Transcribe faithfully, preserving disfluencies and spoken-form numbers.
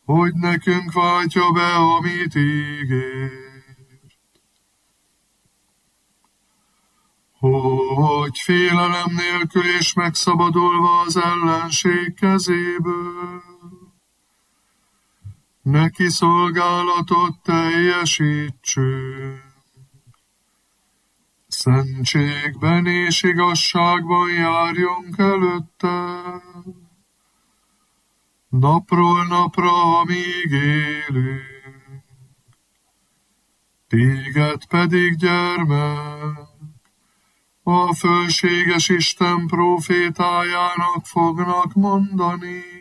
hogy nekünk váltja be, amit ígér. Hogy félelem nélkül és megszabadulva az ellenség kezéből, neki szolgálatot teljesítsünk. Szentségben és igazságban járjunk előtte, napról napra, amíg élünk. Téged pedig, gyermek, a fölséges Isten prófétájának fognak mondani.